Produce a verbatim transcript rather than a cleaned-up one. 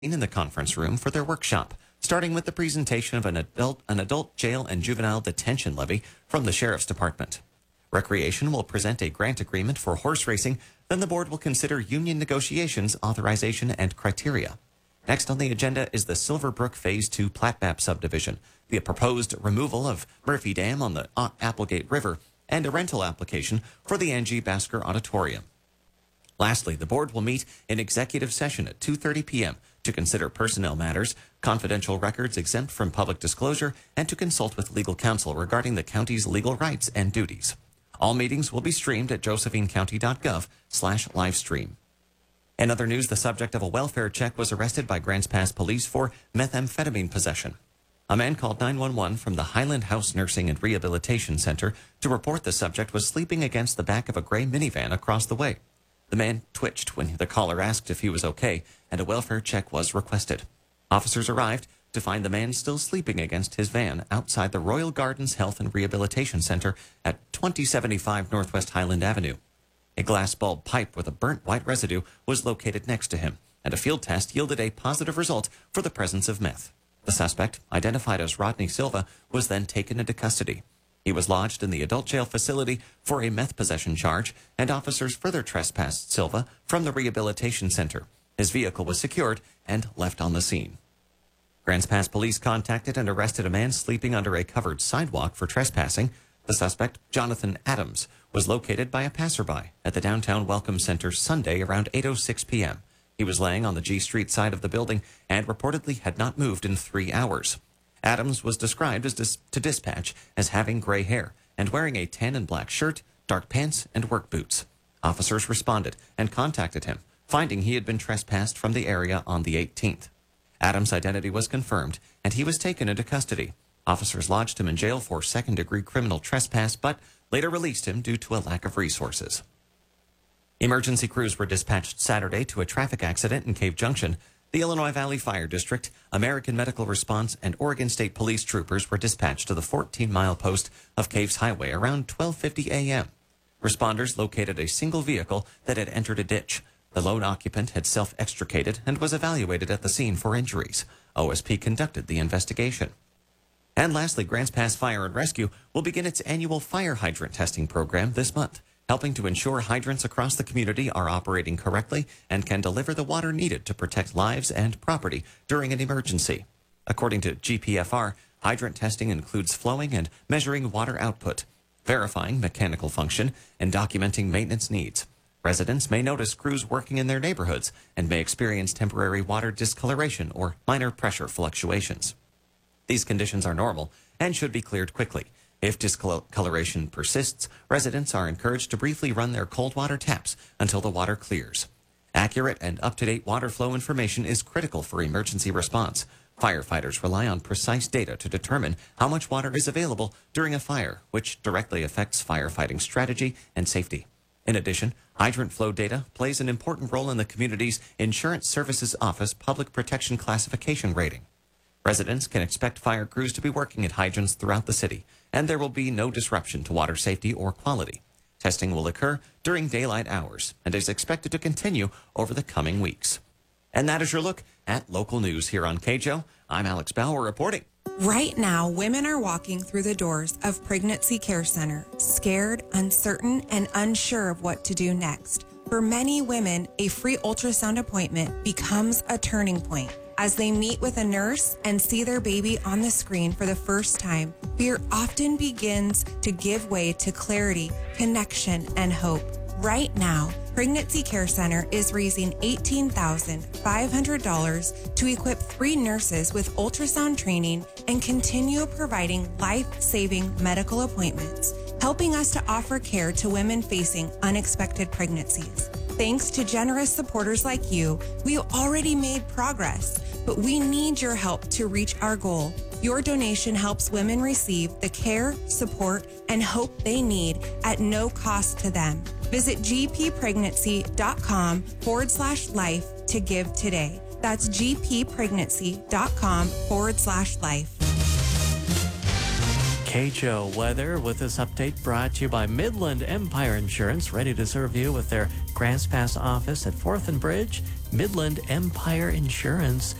in the conference room for their workshop, starting with the presentation of an adult, an adult jail and juvenile detention levy from the Sheriff's Department. Recreation will present a grant agreement for horse racing. Then the board will consider union negotiations, authorization, and criteria. Next on the agenda is the Silverbrook Phase two plat map subdivision, the proposed removal of Murphy Dam on the Applegate River, and a rental application for the Angie Basker Auditorium. Lastly, the board will meet in executive session at two thirty p.m. to consider personnel matters, confidential records exempt from public disclosure, and to consult with legal counsel regarding the county's legal rights and duties. All meetings will be streamed at josephinecounty.gov slash livestream. In other news, the subject of a welfare check was arrested by Grants Pass police for methamphetamine possession. A man called nine one one from the Highland House Nursing and Rehabilitation Center to report the subject was sleeping against the back of a gray minivan across the way. The man twitched when the caller asked if he was okay, and a welfare check was requested. Officers arrived to find the man still sleeping against his van outside the Royal Gardens Health and Rehabilitation Center at twenty seventy-five Northwest Highland Avenue. A glass bulb pipe with a burnt white residue was located next to him, and a field test yielded a positive result for the presence of meth. The suspect, identified as Rodney Silva, was then taken into custody. He was lodged in the adult jail facility for a meth possession charge, and officers further trespassed Silva from the rehabilitation center. His vehicle was secured and left on the scene. Grants Pass police contacted and arrested a man sleeping under a covered sidewalk for trespassing. The suspect, Jonathan Adams, was located by a passerby at the downtown Welcome Center Sunday around eight oh six p.m. He was laying on the G Street side of the building and reportedly had not moved in three hours. Adams was described as dis- to dispatch as having gray hair and wearing a tan and black shirt, dark pants, and work boots. Officers responded and contacted him, finding he had been trespassed from the area on the eighteenth. Adams' identity was confirmed, and he was taken into custody. Officers lodged him in jail for second-degree criminal trespass, but later released him due to a lack of resources. Emergency crews were dispatched Saturday to a traffic accident in Cave Junction. The Illinois Valley Fire District, American Medical Response, and Oregon State Police troopers were dispatched to the fourteen-mile post of Caves Highway around twelve fifty a.m. Responders located a single vehicle that had entered a ditch. The lone occupant had self-extricated and was evaluated at the scene for injuries. O S P conducted the investigation. And lastly, Grants Pass Fire and Rescue will begin its annual fire hydrant testing program this month, helping to ensure hydrants across the community are operating correctly and can deliver the water needed to protect lives and property during an emergency. According to G P F R, hydrant testing includes flowing and measuring water output, verifying mechanical function, and documenting maintenance needs. Residents may notice crews working in their neighborhoods and may experience temporary water discoloration or minor pressure fluctuations. These conditions are normal and should be cleared quickly. If discoloration persists, residents are encouraged to briefly run their cold water taps until the water clears. Accurate and up-to-date water flow information is critical for emergency response. Firefighters rely on precise data to determine how much water is available during a fire, which directly affects firefighting strategy and safety. In addition, hydrant flow data plays an important role in the community's Insurance Services Office Public Protection Classification rating. Residents can expect fire crews to be working at hydrants throughout the city, and there will be no disruption to water safety or quality. Testing will occur during daylight hours and is expected to continue over the coming weeks. And that is your look at local news here on K J O. I'm Alex Bauer reporting. Right now, women are walking through the doors of Pregnancy Care Center, scared, uncertain, and unsure of what to do next. For many women, a free ultrasound appointment becomes a turning point. As they meet with a nurse and see their baby on the screen for the first time, fear often begins to give way to clarity, connection, and hope. Right now, Pregnancy Care Center is raising eighteen thousand five hundred dollars to equip three nurses with ultrasound training and continue providing life-saving medical appointments, helping us to offer care to women facing unexpected pregnancies. Thanks to generous supporters like you, we already made progress, but we need your help to reach our goal. Your donation helps women receive the care, support, and hope they need at no cost to them. Visit gppregnancy.com forward slash life to give today. That's gppregnancy.com forward slash life. K J O weather with this update brought to you by Midland Empire Insurance, ready to serve you with their Grants Pass office at fourth and Bridge. Midland Empire Insurance